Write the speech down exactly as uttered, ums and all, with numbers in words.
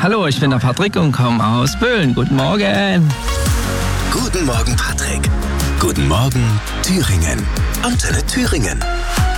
Hallo, ich bin der Patrick und komme aus Böhlen. Guten Morgen. Guten Morgen, Patrick. Guten Morgen, Thüringen. Antenne Thüringen.